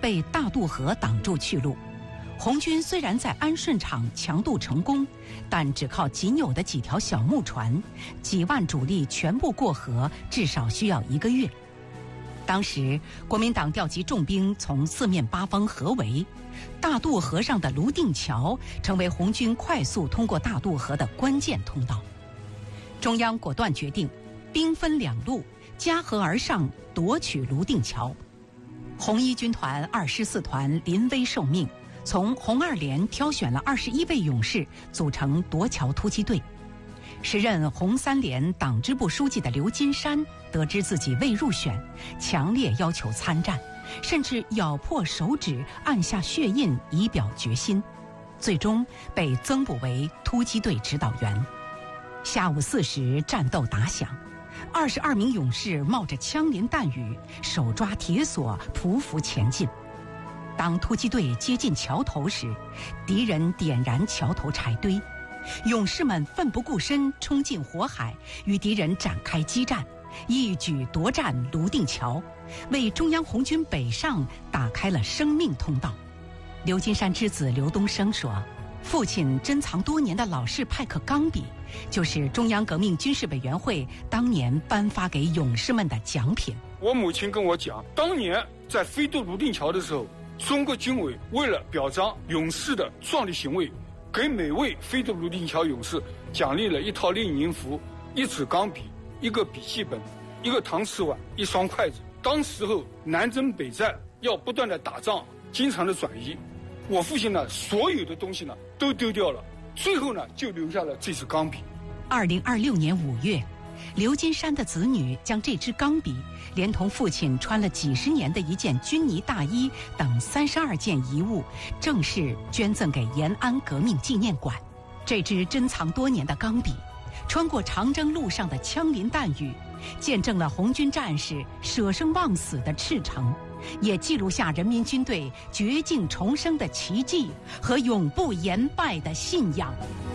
被大渡河挡住去路。红军虽然在安顺场强渡成功，但只靠仅有的几条小木船，几万主力全部过河，至少需要1个月。当时国民党调集重兵从四面八方合围，大渡河上的泸定桥成为红军快速通过大渡河的关键通道。中央果断决定兵分2路，夹河而上，夺取泸定桥。红一军团2师4团临危受命，从红2连挑选了21位勇士组成夺桥突击队。时任红3连党支部书记的刘金山得知自己未入选，强烈要求参战，甚至咬破手指按下血印以表决心，最终被增补为突击队指导员。下午4时，战斗打响，22名勇士冒着枪林弹雨，手抓铁索，匍匐前进。当突击队接近桥头时，敌人点燃桥头柴堆，勇士们奋不顾身冲进火海，与敌人展开激战，一举夺占泸定桥，为中央红军北上打开了生命通道。刘金山之子刘东升说，父亲珍藏多年的老式派克钢笔，就是中央革命军事委员会当年颁发给勇士们的奖品。 我母亲跟我讲，当年在飞渡泸定桥的时候，中国军委为了表彰勇士的壮丽行为，给每位飞渡泸定桥勇士奖励了一套列宁服、1支钢笔、1个笔记本、1个搪瓷碗、1双筷子。当时候南征北战要不断的打仗，经常的转移，我父亲呢所有的东西呢都丢掉了，最后呢就留下了这支钢笔。 2026年5月，刘金山的子女将这支钢笔连同父亲穿了几十年的一件军呢大衣等32件遗物，正式捐赠给延安革命纪念馆。这支珍藏多年的钢笔，穿过长征路上的枪林弹雨，见证了红军战士舍生忘死的赤诚，也记录下人民军队绝境重生的奇迹和永不言败的信仰。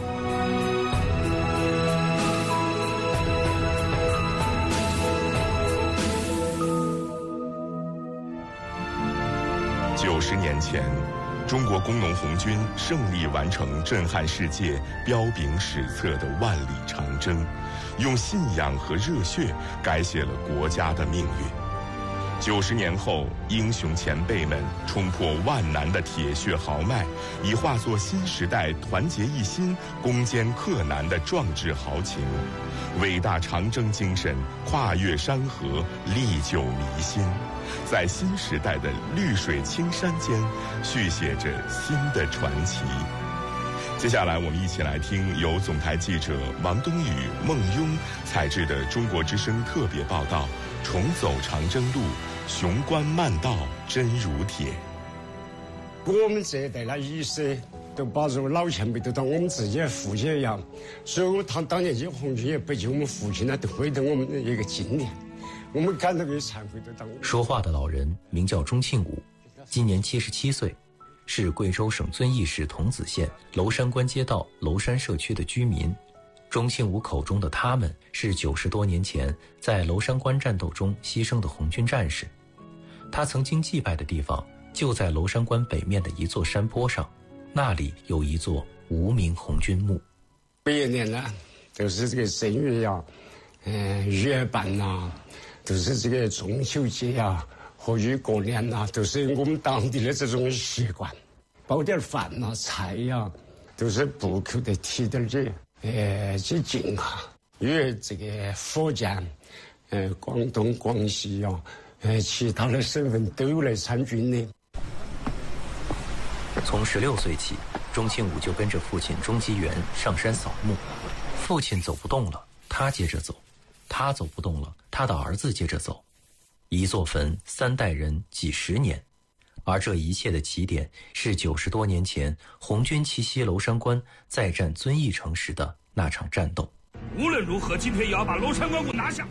90年前，中国工农红军胜利完成震撼世界、彪炳史册的万里长征，用信仰和热血改写了国家的命运。90年后，英雄前辈们冲破万难的铁血豪迈，已化作新时代团结一心、攻坚克难的壮志豪情。伟大长征精神跨越山河，历久弥新，在新时代的绿水青山间续写着新的传奇。接下来我们一起来听由总台记者王东宇、孟庸采制的中国之声特别报道，重走长征路，雄关漫道真如铁。 我们这一代的意识都把这老前辈都当我们自己的父亲一样，所以我们当年这红军也不及我们父亲呢，都回到我们的一个经验，我们感到有惭愧的当。 说话的老人名叫钟庆武，今年77岁，是贵州省遵义市桐梓县娄山关街道娄山社区的居民。钟庆武口中的他们是90多年前在娄山关战斗中牺牲的红军战士。他曾经祭拜的地方就在娄山关北面的一座山坡上，那里有一座无名红军墓。 每一年呢，都是这个正月呀、月半呐，都是这个中秋节呀、和与过年呐，都是我们当地的这种习惯，包点饭呐、菜呀，都是不口的提点儿去敬哈。因为这个福建、广东、广西呀、其他的省份都有来参军的。 从16岁起，钟庆武就跟着父亲钟基元上山扫墓。父亲走不动了，他接着走；他走不动了，他的儿子接着走。一座坟，3代人，几十年。而这一切的起点是90多年前红军奇袭娄山关，再战遵义城时的那场战斗。 无论如何，今天也要把娄山关给我拿下。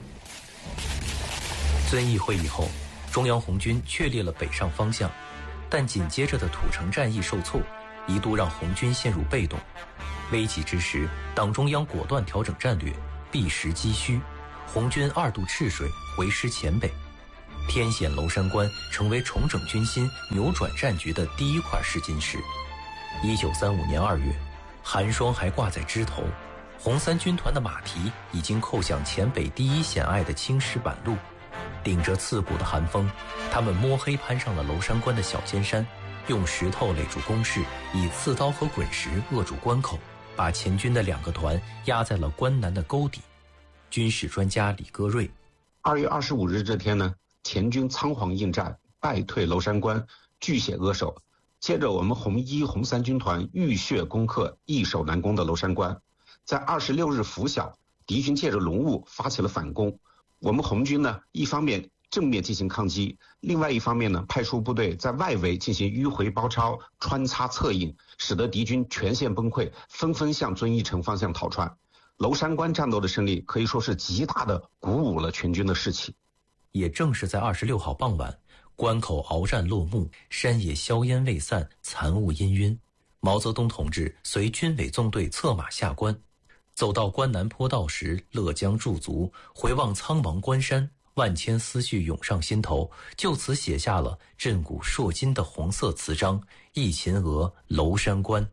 遵义会议后，中央红军确立了北上方向，但紧接着的土城战役受挫，一度让红军陷入被动。危急之时，党中央果断调整战略，避实击虚，红军2渡赤水，回师黔北。 天险娄山关成为重整军心、扭转战局的第一块试金石。1935年2月，寒霜还挂在枝头，红三军团的马蹄已经扣向黔北第一险隘的青石板路。顶着刺骨的寒风，他们摸黑攀上了娄山关的小尖山，用石头垒住工事，以刺刀和滚石扼住关口，把前军的2个团压在了关南的沟底。军事专家李戈瑞 ：2月25日这天呢，前军仓皇应战，败退娄山关，据险扼守。接着我们红1、红3军团浴血攻克易守难攻的娄山关。在26日拂晓，敌军借着浓雾发起了反攻。我们红军呢，一方面正面进行抗击，另外一方面呢，派出部队在外围进行迂回包抄、穿插策应，使得敌军全线崩溃，纷纷向遵义城方向逃窜。娄山关战斗的胜利可以说是极大的鼓舞了全军的士气。 也正是在26号傍晚，关口鏖战落幕，山野硝烟未散，残雾氤氲。毛泽东同志随军委纵队策马下关，走到关南坡道时，勒缰驻足，回望苍茫关山，万千思绪涌上心头，就此写下了震古烁今的红色词章《忆秦娥娄山关》。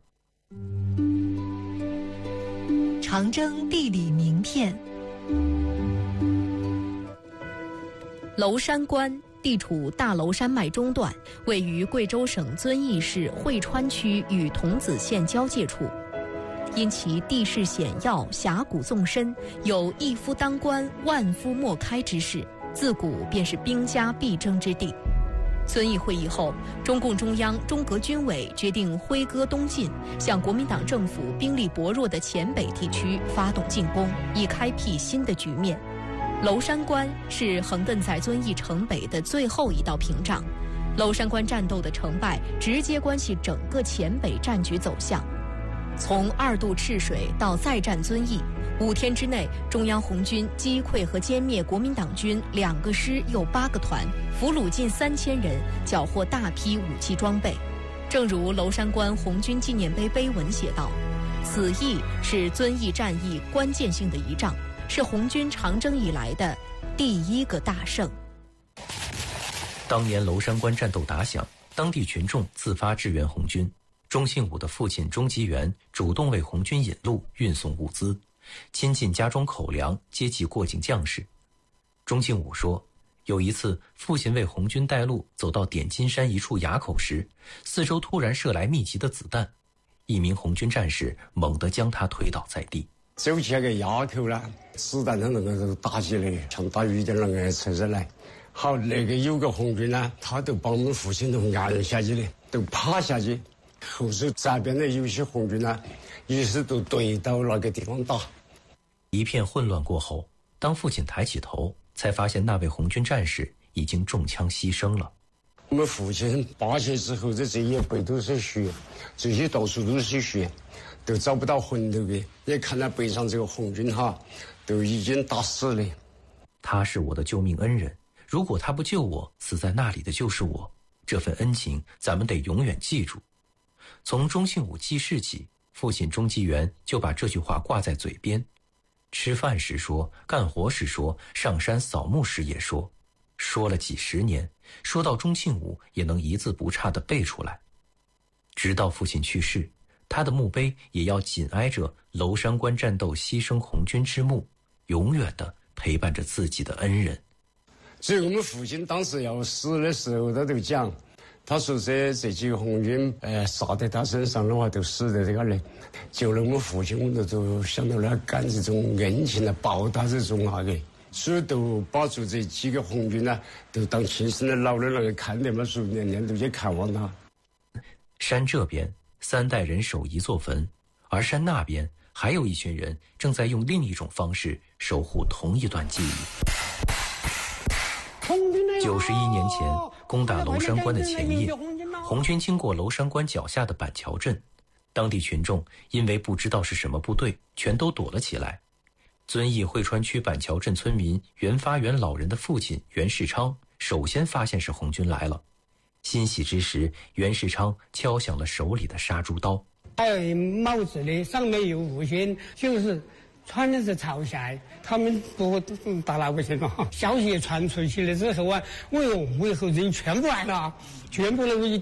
长征地理名片。娄山关地处大娄山脉中段，位于贵州省遵义市会川区与桐梓县交界处。因其地势险要、峡谷纵深，有一夫当关、万夫莫开之势，自古便是兵家必争之地。遵义会议后，中共中央、中革军委决定挥戈东进，向国民党政府兵力薄弱的黔北地区发动进攻，以开辟新的局面。娄山关是横亘在遵义城北的最后一道屏障，娄山关战斗的成败直接关系整个黔北战局走向。从2渡赤水到再战遵义，5天之内，中央红军击溃和歼灭国民党军2个师又8个团，俘虏近3000人，缴获大批武器装备。正如娄山关红军纪念碑碑文写道：“此役是遵义战役关键性的一仗，是红军长征以来的第1个大胜。” 当年娄山关战斗打响，当地群众自发支援红军。钟庆武的父亲钟吉元主动为红军引路、运送物资，亲近家中口粮，接济过境将士。钟庆武说，有一次父亲为红军带路，走到点金山一处垭口时，四周突然射来密集的子弹，一名红军战士猛地将他推倒在地。 走起那个垭口了，子弹的那个打起来，像打雨点那个车子来。好，那个有个红军呢，他都把我们父亲都按下去了，都趴下去。后手这边的有些红军呢，也是都对到那个地方打。 一片混乱过后，当父亲抬起头，才发现那位红军战士已经中枪牺牲了。 我们父亲扒下之后，这一背都是血，这些到处都是血，都找不到魂头的。也看到背上这个红军哈，都已经打死了。 他是我的救命恩人，如果他不救我，死在那里的就是我。这份恩情，咱们得永远记住。从钟庆武记事起，父亲钟吉元就把这句话挂在嘴边，吃饭时说，干活时说，上山扫墓时也说，说了几10年，说到钟庆武也能一字不差地背出来。直到父亲去世，他的墓碑也要紧挨着娄山关战斗牺牲红军之墓，永远地陪伴着自己的恩人。 所以我们父亲当时要死的时候，他都讲，他说这几个红军杀在他身上的话，都死在这个里。救了我们父亲，我们就想到了干这种恩情来报答这种那个，所以都把住这几个红军呢，都当亲生的老的那个看的嘛，说年年都去看望他。 山这边3代人守一座坟，而山那边还有一群人正在用另一种方式守护同一段记忆。91年前攻打娄山关的前夜，红军经过娄山关脚下的板桥镇，当地群众因为不知道是什么部队，全都躲了起来。遵义会川区板桥镇村民袁发元老人的父亲袁世昌首先发现是红军来了，欣喜之时，袁世昌敲响了手里的杀猪刀。 还有帽子的上面有5星，就是传的是潮汕，他们不打那个去了。消息传出去了之后啊，为何人全部来了？全部那个